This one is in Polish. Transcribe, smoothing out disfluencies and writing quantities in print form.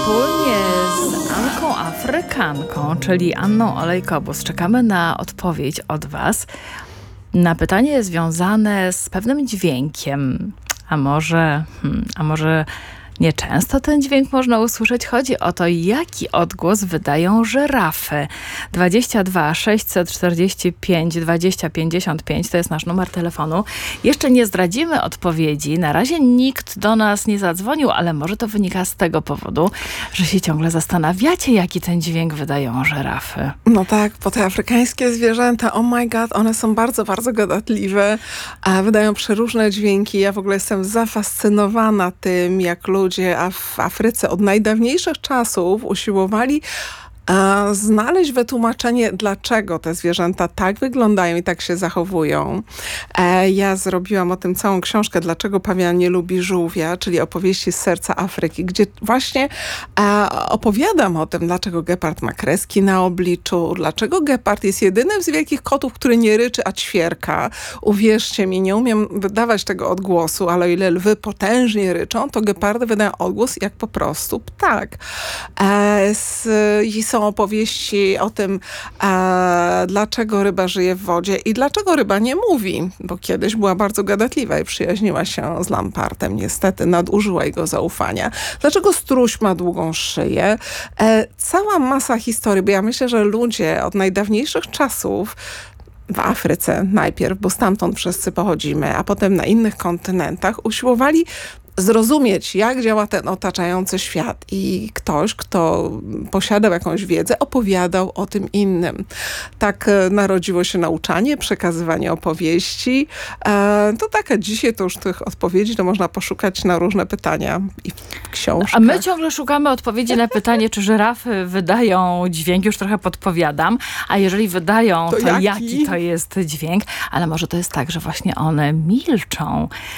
Wspólnie z Anką Afrykanką, czyli Anną Olejkobus, czekamy na odpowiedź od Was na pytanie związane z pewnym dźwiękiem. A może nieczęsto ten dźwięk można usłyszeć. Chodzi o to, jaki odgłos wydają żyrafy. 22 645 20 55 to jest nasz numer telefonu. Jeszcze nie zdradzimy odpowiedzi. Na razie nikt do nas nie zadzwonił, ale może to wynika z tego powodu, że się ciągle zastanawiacie, jaki ten dźwięk wydają żyrafy. No tak, bo te afrykańskie zwierzęta, oh my god, one są bardzo, bardzo gadatliwe, a wydają przeróżne dźwięki. Ja w ogóle jestem zafascynowana tym, jak ludzie w Afryce od najdawniejszych czasów usiłowali znaleźć wytłumaczenie, dlaczego te zwierzęta tak wyglądają i tak się zachowują. Ja zrobiłam o tym całą książkę, Dlaczego pawian nie lubi żółwia, czyli opowieści z serca Afryki, gdzie właśnie opowiadam o tym, dlaczego gepard ma kreski na obliczu, dlaczego gepard jest jedynym z wielkich kotów, który nie ryczy, a ćwierka. Uwierzcie mi, nie umiem wydawać tego odgłosu, ale o ile lwy potężnie ryczą, to gepardy wydają odgłos jak po prostu ptak. Są opowieści o tym, dlaczego ryba żyje w wodzie i dlaczego ryba nie mówi, bo kiedyś była bardzo gadatliwa i przyjaźniła się z lampartem. Niestety nadużyła jego zaufania. Dlaczego struś ma długą szyję? Cała masa historii, bo ja myślę, że ludzie od najdawniejszych czasów w Afryce najpierw, bo stamtąd wszyscy pochodzimy, a potem na innych kontynentach usiłowali zrozumieć, jak działa ten otaczający świat. I ktoś, kto posiadał jakąś wiedzę, opowiadał o tym innym. Tak narodziło się nauczanie, przekazywanie opowieści. To tak, a dzisiaj to już tych odpowiedzi to można poszukać na różne pytania i w książkach. A my ciągle szukamy odpowiedzi na pytanie, czy żyrafy wydają dźwięk. Już trochę podpowiadam. A jeżeli wydają, to jaki to jest dźwięk? Ale może to jest tak, że właśnie one milczą.